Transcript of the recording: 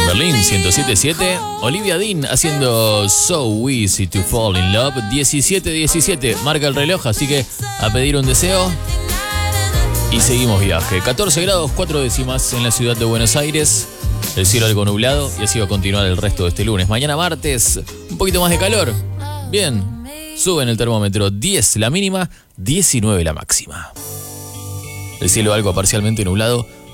Berlín 107.7. Olivia Dean haciendo So Easy to Fall in Love. 17:17 marca el reloj, así que a pedir un deseo. Y seguimos viaje. 14 grados 4 décimas en la ciudad de Buenos Aires. El cielo algo nublado y así va a continuar el resto de este lunes. Mañana martes, un poquito más de calor. Bien, sube en el termómetro 10 la mínima, 19 la máxima. El cielo algo parcialmente nublado